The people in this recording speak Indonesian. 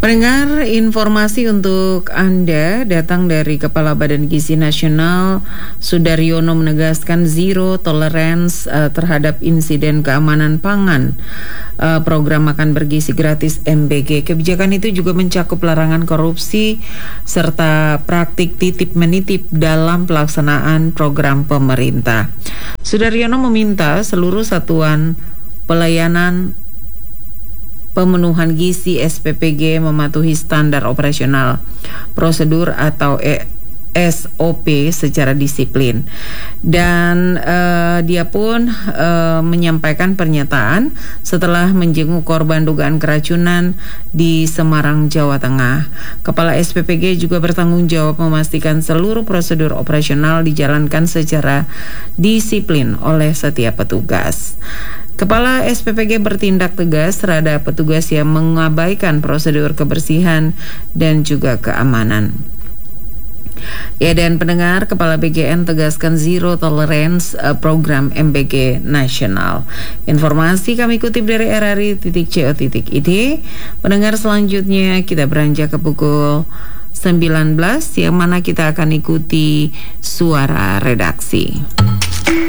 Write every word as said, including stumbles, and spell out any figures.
Pendengar, informasi untuk Anda datang dari Kepala Badan Gizi Nasional. Sudaryono menegaskan zero tolerance uh, terhadap insiden keamanan pangan. Uh, program makan bergizi gratis M B G. Kebijakan itu juga mencakup larangan korupsi serta praktik titip menitip dalam pelaksanaan program pemerintah. Sudaryono meminta seluruh satuan pelayanan pemenuhan gizi S P P G mematuhi standar operasional prosedur atau S O P secara disiplin. Dan uh, dia pun uh, menyampaikan pernyataan setelah menjenguk korban dugaan keracunan di Semarang, Jawa Tengah. Kepala S P P G juga bertanggung jawab memastikan seluruh prosedur operasional dijalankan secara disiplin oleh setiap petugas. Kepala S P P G bertindak tegas terhadap petugas yang mengabaikan prosedur kebersihan dan juga keamanan. Ya, dan pendengar, Kepala B G N tegaskan zero tolerance uh, program M B G nasional. Informasi kami kutip dari r r i titik co titik i d. Pendengar, selanjutnya kita beranjak ke pukul sembilan belas yang mana kita akan ikuti suara redaksi.